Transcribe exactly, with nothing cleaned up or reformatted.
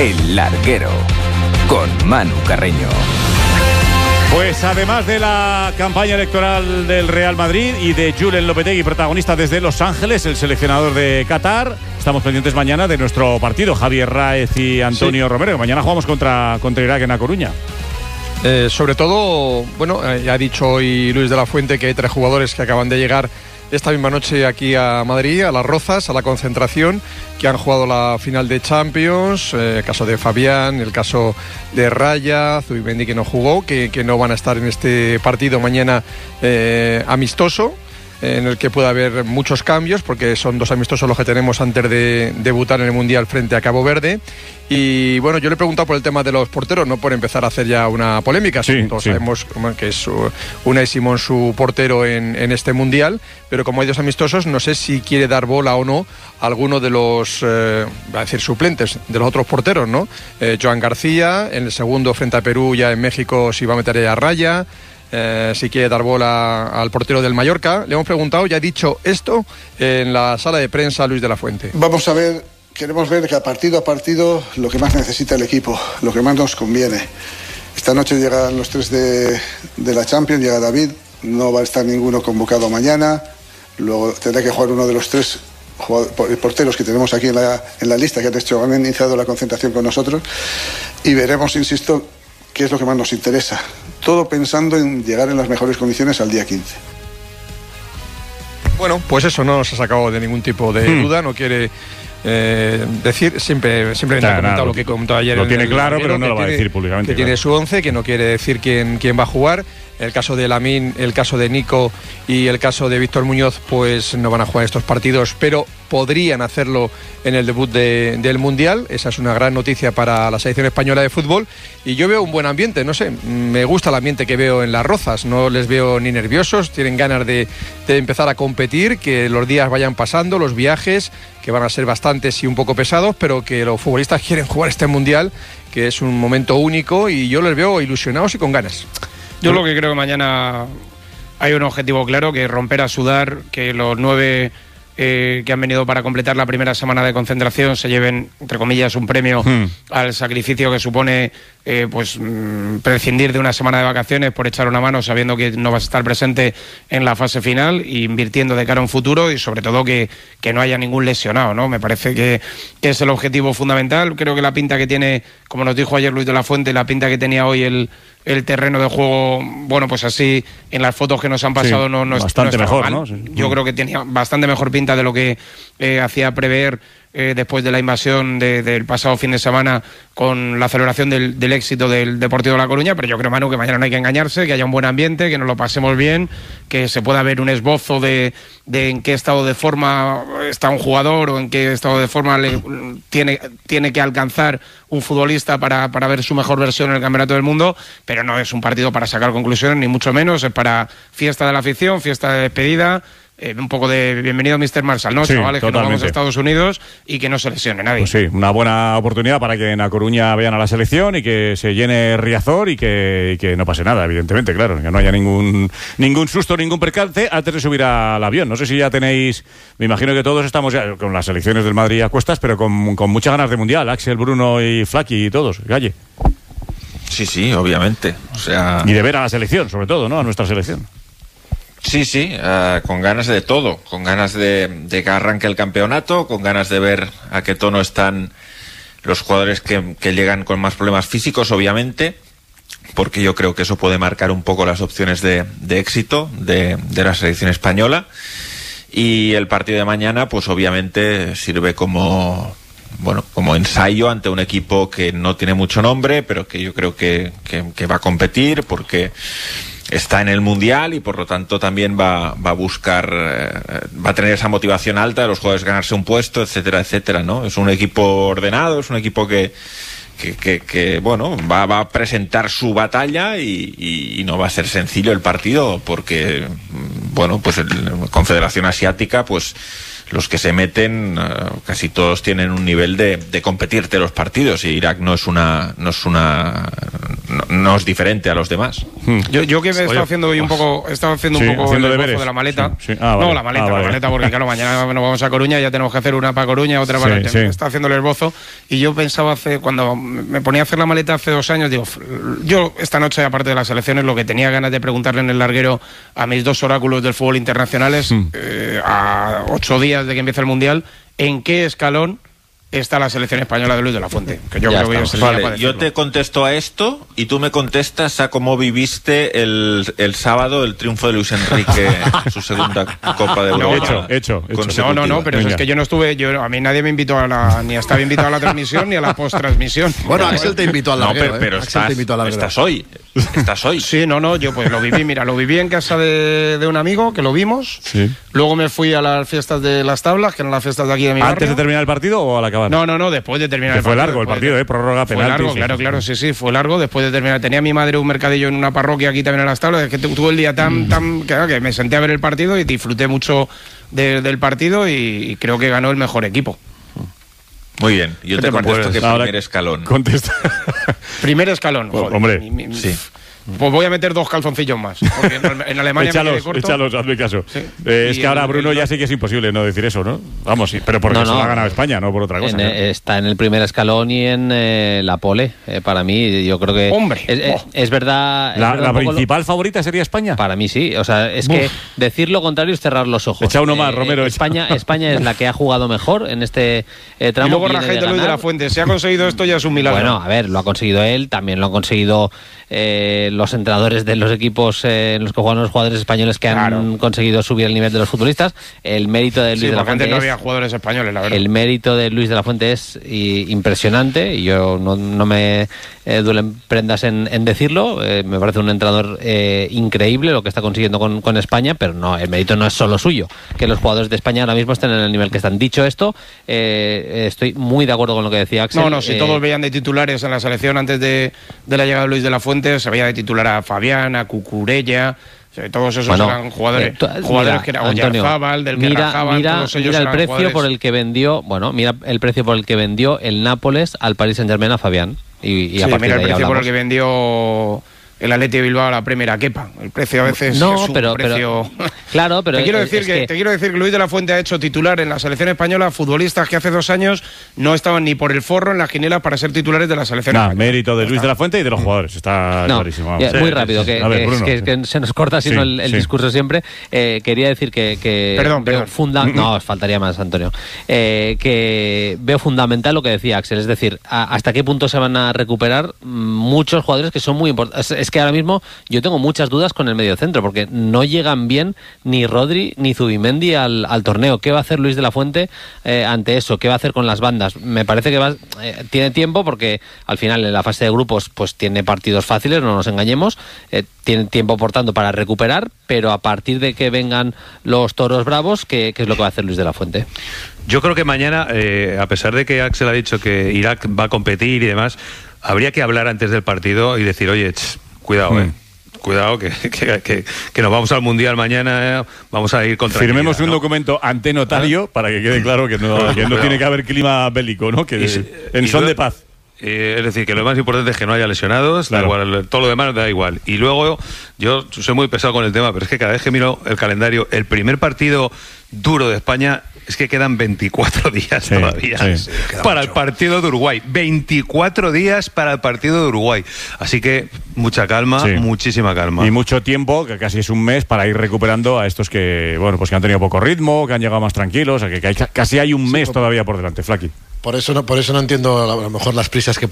El Larguero, con Manu Carreño. Pues además de la campaña electoral del Real Madrid y de Julen Lopetegui, protagonista desde Los Ángeles, el seleccionador de Qatar, estamos pendientes mañana de nuestro partido, Javier Ráez y Antonio sí. Romero. Mañana jugamos contra, contra Irak en A Coruña. Eh, sobre todo, bueno, eh, ya ha dicho hoy Luis de la Fuente que hay tres jugadores que acaban de llegar esta misma noche aquí a Madrid, a Las Rozas, a la concentración, que han jugado la final de Champions, eh, el caso de Fabián, el caso de Raya, Zubimendi que no jugó, que, que no van a estar en este partido mañana eh, amistoso, en el que puede haber muchos cambios, porque son dos amistosos los que tenemos antes de debutar en el Mundial frente a Cabo Verde. Y bueno, yo le he preguntado por el tema de los porteros, no por empezar a hacer ya una polémica. Sí, todos sí. sabemos que es Unai Simón su portero en, en este Mundial, pero como hay dos amistosos, no sé si quiere dar bola o no a alguno de los, eh, va a decir suplentes, de los otros porteros, ¿no? Eh, Joan García, en el segundo frente a Perú, ya en México, si va a meter a Raya. Eh, si quiere dar bola al portero del Mallorca. Le hemos preguntado, ya ha dicho esto en la sala de prensa Luis de la Fuente. Vamos a ver, queremos ver que a partido a partido lo que más necesita el equipo, lo que más nos conviene. Esta noche llegan los tres de, de la Champions, llega David, no va a estar ninguno convocado mañana, luego tendrá que jugar uno de los tres porteros que tenemos aquí en la, en la lista, que han, hecho, han iniciado la concentración con nosotros, y veremos, insisto, qué es lo que más nos interesa. Todo pensando en llegar en las mejores condiciones al día quince. Bueno, pues eso no se ha sacado de ningún tipo de hmm. duda, no quiere eh, decir, siempre simplemente nah, ha comentado nah, lo que comentó ayer. Lo tiene claro, Larguero, pero no lo va tiene, a decir públicamente. Que claro. Tiene su once, que no quiere decir quién, quién va a jugar. El caso de Lamine, el caso de Nico y el caso de Víctor Muñoz, pues no van a jugar estos partidos, pero podrían hacerlo en el debut de, del Mundial. Esa es una gran noticia para la selección española de fútbol. Y yo veo un buen ambiente, no sé, me gusta el ambiente que veo en Las Rozas. No les veo ni nerviosos, tienen ganas de, de empezar a competir, que los días vayan pasando, los viajes, que van a ser bastantes y un poco pesados, pero que los futbolistas quieren jugar este Mundial, que es un momento único, y yo les veo ilusionados y con ganas. Yo lo que creo que mañana hay un objetivo claro, que es romper a sudar, que los nueve eh, que han venido para completar la primera semana de concentración se lleven, entre comillas, un premio hmm. al sacrificio que supone eh, pues mmm, prescindir de una semana de vacaciones por echar una mano sabiendo que no vas a estar presente en la fase final, invirtiendo de cara a un futuro y sobre todo que, que no haya ningún lesionado, ¿no? Me parece que, que es el objetivo fundamental. Creo que la pinta que tiene, como nos dijo ayer Luis de la Fuente, la pinta que tenía hoy el el terreno de juego, bueno, pues así en las fotos que nos han pasado sí, no, no, bastante no mejor, mal. ¿no? Sí. Yo creo que tenía bastante mejor pinta de lo que eh, hacía prever eh, después de la invasión de, del pasado fin de semana con la celebración del, del éxito del Deportivo de La Coruña, pero yo creo, Manu, que mañana no hay que engañarse, que haya un buen ambiente, que nos lo pasemos bien, que se pueda ver un esbozo de, de en qué estado de forma está un jugador o en qué estado de forma le, tiene, tiene que alcanzar un futbolista para, para ver su mejor versión en el Campeonato del Mundo, pero no es un partido para sacar conclusiones, ni mucho menos, es para fiesta de la afición, fiesta de despedida, eh, un poco de bienvenido mister Marshall, ¿no? Sí, chavales, totalmente. Que nos vamos a Estados Unidos y que no se lesione nadie. Pues sí, una buena oportunidad para que en A Coruña vean a la selección y que se llene Riazor y que, y que no pase nada, evidentemente, claro, que no haya ningún ningún susto, ningún percance antes de subir al avión. No sé si ya tenéis, me imagino que todos estamos ya con las selecciones del Madrid a cuestas, pero con, con muchas ganas de Mundial, Axel, Bruno y Flaki y todos, Galle. Sí, sí, obviamente. O sea... Y de ver a la selección, sobre todo, ¿no? A nuestra selección. Sí, sí, uh, con ganas de todo, con ganas de, de que arranque el campeonato, con ganas de ver a qué tono están los jugadores que, que llegan con más problemas físicos, obviamente, porque yo creo que eso puede marcar un poco las opciones de, de éxito de, de la selección española. Y el partido de mañana, pues obviamente sirve como... bueno, como ensayo ante un equipo que no tiene mucho nombre, pero que yo creo que, que, que va a competir porque está en el Mundial y por lo tanto también va, va a buscar, eh, va a tener esa motivación alta de los jugadores ganarse un puesto, etcétera, etcétera, ¿no? Es un equipo ordenado, es un equipo que, que, que, que bueno, va, va a presentar su batalla y, y, y no va a ser sencillo el partido porque, bueno, pues la Confederación Asiática, pues los que se meten uh, casi todos tienen un nivel de, de competirte los partidos y Irak no es una no es una no, no es diferente a los demás. Yo, yo que me he estado haciendo hoy un poco, he estado haciendo Sí, un poco haciendo el deberes. esbozo de la maleta. Sí, sí. Ah, vale. No, la maleta, Ah, vale. la maleta, porque claro, mañana nos vamos a Coruña y ya tenemos que hacer una para Coruña, otra Sí, para... sí. He estado haciendo el esbozo y yo pensaba hace, cuando me ponía a hacer la maleta hace dos años, digo, yo esta noche, aparte de las elecciones, lo que tenía ganas de preguntarle en el larguero a mis dos oráculos del fútbol internacionales, Mm. eh, a ocho días de que empiece el Mundial, ¿en qué escalón está la selección española de Luis de la Fuente? Que yo Ya creo que estamos. es el día Vale, para yo decirlo. te contesto a esto y tú me contestas a cómo viviste el, el sábado el triunfo de Luis Enrique en su segunda Copa de Europa. Hecho, hecho, hecho. consecutiva. No, no, no, pero Venga. es que yo no estuve, yo, a mí nadie me invitó a la, ni estaba invitado a la transmisión ni a la post-transmisión. Bueno, Axel te invitó al No, larguero, pero, pero ¿eh? Axel estás, te invitó al larguero. estás hoy. Estás hoy. Sí, no, no, yo pues lo viví, mira, lo viví en casa de, de un amigo, que lo vimos. Sí. Luego me fui a las fiestas de las tablas, que eran las fiestas de aquí de mi ¿Antes barrio. de terminar el partido o al acabar? No, no, no, después de terminar Que el fue partido. largo el después partido, de- ¿eh? Prórroga, Fue penaltis, largo, sí, claro, sí. claro, sí, sí, fue largo. Después de terminar, tenía mi madre un mercadillo en una parroquia aquí también en las tablas. Es que tu- tuve el día Mm. tan, tan, que, que me senté a ver el partido y disfruté mucho de- del partido y, y creo que ganó el mejor equipo. Muy bien. Yo ¿Qué te te contesto parece? que Ahora primer escalón. Contesta. Primer escalón, joder. Hombre, Mi- mi- sí. Pues voy a meter dos calzoncillos más. Porque en, en Alemania me quedé échalos, corto. échalos, hazme caso. Sí. Eh, es Y que ahora, el- Bruno, el- ya sí que es imposible no decir eso, ¿no? Vamos, sí, pero porque No, se no. lo ha ganado España, no por otra cosa. En, ¿no? eh, está en el primer escalón y en eh, la pole. Eh, para mí, yo creo que. Hombre, Es, es- oh. es verdad. es ¿La, verdad la un poco lo- principal favorita sería España? Para mí sí. O sea, es que decir lo contrario es cerrar los ojos. Echa uno más, Romero, echa. España, España es la que ha jugado mejor en este eh, tramo. Y luego viene rajáis de Luis de ganar. la Fuente. Si ha conseguido esto ya es un milagro. Bueno, a ver, lo ha conseguido él, también lo han conseguido eh, los entrenadores de los equipos eh, en los que juegan los jugadores españoles que han Claro. conseguido subir el nivel de los futbolistas. El mérito de Luis sí, de la porque antes Fuente no es- había jugadores españoles, la verdad. el mérito de Luis de la Fuente es y, impresionante y yo no, no me eh, duelen prendas en, en decirlo. Eh, me parece un entrenador eh, increíble lo que está consiguiendo con, con España, pero no, el mérito no es solo suyo. Que los jugadores de España ahora mismo estén en el nivel que están. Dicho esto, eh, estoy muy de acuerdo con lo que decía Axel. No, no, si Eh, todos veían de titulares en la selección antes de, de la llegada de Luis de la Fuente, se veía de titular a Fabián, a Cucurella, o sea, todos esos Bueno, eran jugadores, eh, tú- jugadores mira, que eran Antonio, Oyarzábal, del que mira, rajaban, mira, todos ellos mira el eran precio jugadores- por el que vendió, bueno, mira el precio por el que vendió el Nápoles al Paris Saint-Germain a Fabián y, y Sí, a partir mira el de ahí precio por el hablamos. que vendió el Atleti de Bilbao a la Premier a Kepa. El precio a veces No, es un pero- precio... pero- claro, pero te quiero, es- decir es que, que- te quiero decir que Luis de la Fuente ha hecho titular en la selección española futbolistas que hace dos años no estaban ni por el forro en las quinielas para ser titulares de la selección Nah, española. mérito de Luis de la Fuente y de los jugadores. Está No, clarísimo. ya, vamos. muy Sí, rápido, sí, sí. que, A ver, que- Bruno, que- sí. que se nos corta sino Sí, el, el sí. discurso siempre. Eh, quería decir que, que Perdón, veo perdón. funda- no, os faltaría más, Antonio. Eh, que veo fundamental lo que decía Axel, es decir, a- hasta qué punto se van a recuperar mm, muchos jugadores que son muy importantes. Es, es que ahora mismo yo tengo muchas dudas con el mediocentro, porque no llegan bien ni Rodri ni Zubimendi al, al torneo. ¿Qué va a hacer Luis de la Fuente eh, ante eso? ¿Qué va a hacer con las bandas? Me parece que va, eh, tiene tiempo, porque al final en la fase de grupos pues tiene partidos fáciles, no nos engañemos, eh, tiene tiempo por tanto para recuperar, pero a partir de que vengan los toros bravos, ¿qué, qué es lo que va a hacer Luis de la Fuente? Yo creo que mañana, eh, a pesar de que Axel ha dicho que Irak va a competir y demás, habría que hablar antes del partido y decir, oye, ch, cuidado, eh. Cuidado, que, que, que, que nos vamos al Mundial mañana, eh, vamos a ir contra... Firmemos un documento ante notario para que quede claro que no, que no tiene que haber clima bélico, ¿no? Que Y si- en y son luego- de paz. Eh, es decir, que lo más importante es que no haya lesionados, Claro. da igual, todo lo demás da igual. Y luego, yo soy muy pesado con el tema, pero es que cada vez que miro el calendario, el primer partido duro de España es que quedan veinticuatro días Sí, todavía sí. Sí, queda para mucho. el partido de Uruguay. veinticuatro días para el partido de Uruguay. Así que mucha calma, Sí. muchísima calma. Y mucho tiempo, que casi es un mes, para ir recuperando a estos que, bueno, pues que han tenido poco ritmo, que han llegado más tranquilos, o sea, que hay- casi hay un mes todavía por delante, Flaky. Por eso no, por eso no entiendo a lo mejor las prisas que